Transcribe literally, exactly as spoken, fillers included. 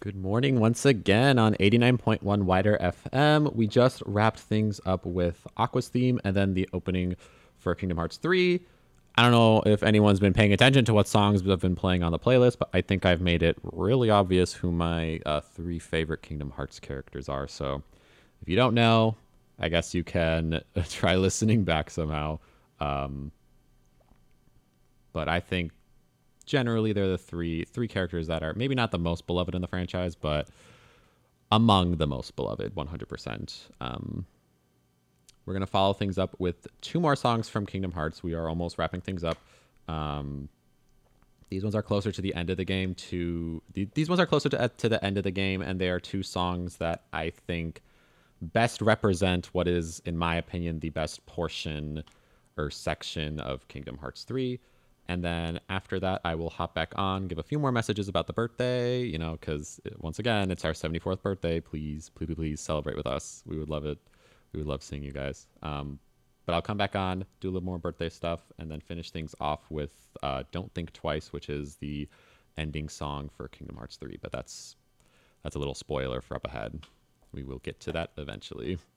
Good morning once again on eighty-nine point one Wider F M. We just wrapped things up with Aqua's theme and then the opening for Kingdom Hearts three. I don't know if anyone's been paying attention to what songs have been playing on the playlist, but I think I've made it really obvious who my uh, three favorite Kingdom Hearts characters are. So if you don't know, I guess you can try listening back somehow. Um, but I think generally they're the three three characters that are maybe not the most beloved in the franchise, but among the most beloved, one hundred percent. Um, we're going to follow things up with two more songs from Kingdom Hearts. We are almost wrapping things up. Um, these ones are closer to the end of the game. To the, these ones are closer to, to the end of the game, and they are two songs that I think best represent what is, in my opinion, the best portion or section of Kingdom Hearts three. And then after that, I will hop back on, give a few more messages about the birthday, you know, because once again, it's our seventy-fourth birthday. Please, please, please celebrate with us. We would love it. We would love seeing you guys. Um, but I'll come back on, do a little more birthday stuff, and then finish things off with uh, Don't Think Twice, which is the ending song for Kingdom Hearts three. But that's that's a little spoiler for up ahead. We will get to that eventually.